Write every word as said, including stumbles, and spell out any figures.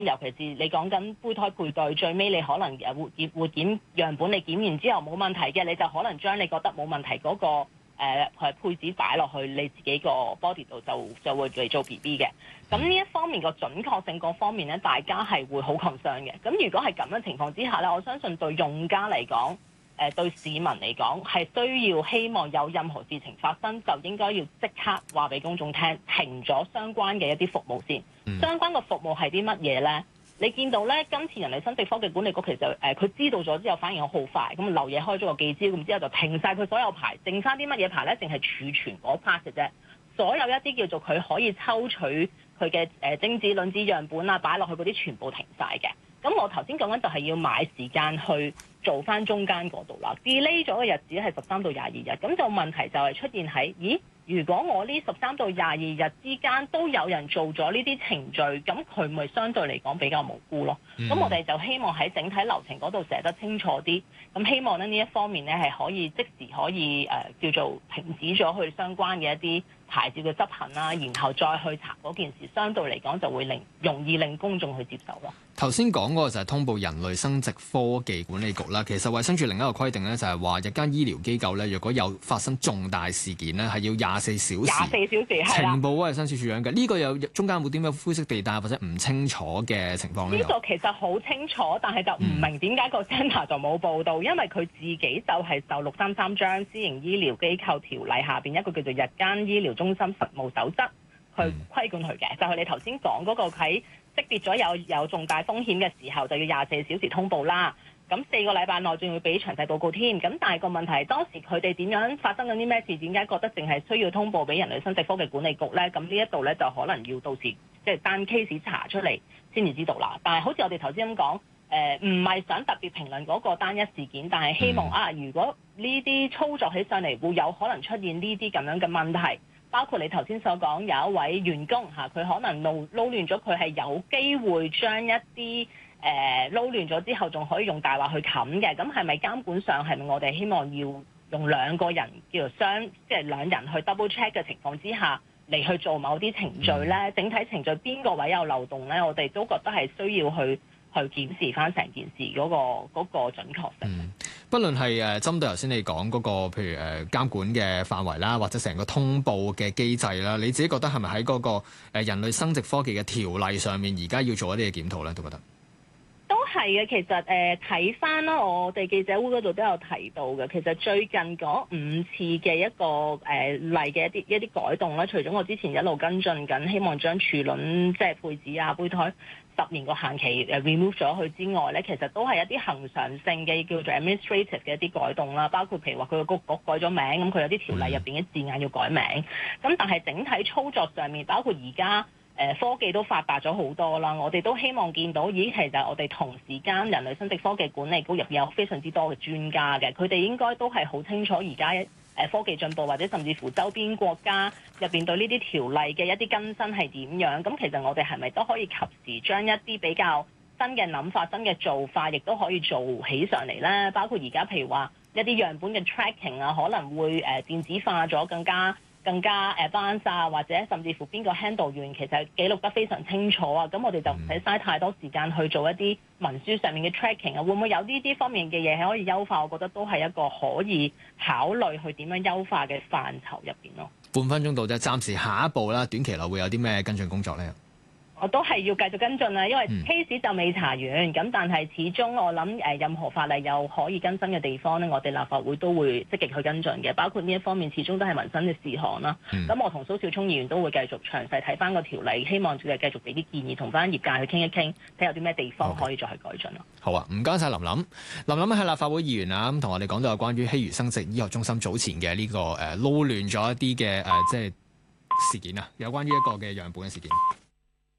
尤其是你講緊胚胎配對，最尾你可能誒活檢活檢樣本，你檢完之後冇問題嘅，你就可能將你覺得冇問題嗰、那個誒、呃、配子擺落去你自己個 body 度，就就會嚟做 B B 嘅。咁呢一方面個準確性各方面咧，大家係會好 concern 嘅。咁如果係咁嘅情況之下咧，我相信對用家嚟講，誒、呃、對市民嚟講係需要希望有任何事情發生，就應該要即刻話俾公眾聽，停咗相關嘅一啲服務先。嗯、相關嘅服務係啲乜嘢咧？你見到咧，今次人類生殖科技管理局其實誒佢、呃、知道咗之後反應好快，咁漏夜開咗個記招，咁之後就停晒佢所有牌，剩翻啲乜嘢牌咧？淨係儲存嗰 part 嘅啫。所有一啲叫做佢可以抽取佢嘅誒精子卵子樣本啊，擺落去嗰啲全部停晒嘅。咁我頭先講緊就係要買時間去做翻中間嗰度啦。delay 咗嘅日子係十三到廿二日，咁就問題就係出現喺咦？如果我呢十三到廿二日之間都有人做咗呢啲程序，咁佢咪相對嚟講比較無辜咯。咁、嗯、我哋就希望喺整體流程嗰度寫得清楚啲，咁希望咧呢一方面咧係可以即時可以誒、呃、叫做停止咗去相關嘅一啲牌照嘅執行啦，然後再去查嗰件事，相對嚟講就會令容易令公眾去接受咯。 頭先講嗰個就係通報人類生殖科技管理局啦。其實衛生署另一個規定咧就係話，日間醫療機構咧，若果有發生重大事件咧，係要廿四小時廿四小時情報衛生署署長嘅。呢、這個有中間有冇啲咩灰色地帶或者唔清楚嘅情況咧？ 呢個其實好清楚，但係就唔明點解個 centre 就冇報導，因為佢自己就係受六三三章私營醫療機構條例下邊一個叫做日間醫療中心實務守則去規管佢嘅，就係你頭先講嗰個喺識別咗有有重大風險嘅時候，就要廿四小時通報啦。咁四個禮拜內仲要俾詳細報告添。咁但係個問題係當時佢哋點樣發生緊啲咩事？點解覺得淨係需要通報俾人類生殖科技管理局呢？咁呢一度呢，就可能要到時即係單 case 查出嚟先至知道啦。但係好似我哋頭先咁講，誒唔係想特別評論嗰個單一事件，但係希望、嗯、啊，如果呢啲操作起上嚟會有可能出現呢啲咁樣嘅問題。包括你頭先所講有一位員工嚇，佢可能撈撈亂咗，佢係有機會將一啲誒、呃、撈亂咗之後，仲可以用大話去冚嘅。咁係咪監管上係咪我哋希望要用兩個人叫做雙，即係兩人去 double check 嘅情況之下嚟去做某啲程序咧？整體程序邊個位有漏洞咧？我哋都覺得係需要去去檢視翻成件事嗰、嗰個嗰、嗰個準確性。嗯不論係誒針對頭先你講嗰個，譬如誒監管嘅範圍啦，或者成個通報嘅機制啦，你自己覺得係咪喺嗰個誒人類生殖科技嘅條例上面，而家要做一啲嘅檢討咧？都覺得都係嘅。其實誒睇翻啦，我哋記者會嗰度都有提到嘅。其實最近嗰五次嘅一個誒、呃、例嘅一啲一啲改動啦，除咗我之前一路跟進緊，希望將處卵即係配子啊、胚胎十年個限期誒 remove 咗佢之外咧，其實都係一啲恆常性嘅叫做 administrative 嘅一啲改動啦，包括譬如話佢個局局改咗名，咁佢有啲條例入邊嘅字眼要改名，咁但係整體操作上面，包括而家誒科技都發達咗好多啦，我哋都希望見到，咦，其實我哋同時間人類生殖科技管理局入邊有非常之多嘅專家嘅，佢哋應該都係好清楚而家誒科技進步或者甚至乎周邊國家入邊對呢啲條例嘅一啲更新係點樣？咁其實我哋係咪都可以及時將一啲比較新嘅諗法、新嘅做法，亦都可以做起上嚟咧？包括而家譬如話一啲樣本嘅 tracking 啊，可能會誒電子化咗，更加更加 advanced 啊，或者甚至乎邊個 handle 完，其實記錄得非常清楚啊。咁我哋就唔使嘥太多時間去做一啲文書上面嘅 tracking 啊。會唔會有呢啲方面嘅嘢係可以優化？我覺得都係一個可以考慮去點樣優化嘅範疇入邊咯。 半分鐘到啫，暫時下一步啦，短期內會有啲咩跟進工作咧？ 我都係要繼續跟進啊，因為 case 就未查完，咁、嗯、但係始終我諗誒任何法例有可以更新嘅地方咧，我哋立法會都會積極去跟進嘅，包括呢一方面始終都係民生嘅事項啦。咁、嗯、我同蘇小聰議員都會繼續詳細睇翻個條例，希望再繼續俾啲建議，同翻業界去傾一傾，睇有啲咩地方可以再去改進咯。Okay. 好啊，唔該晒林琳。林琳係立法會議員啊，咁同我哋講到有關於希如生殖醫學中心早前嘅呢、這個誒撈亂咗一啲嘅誒即係事件啊，有關於一個嘅樣本嘅事件。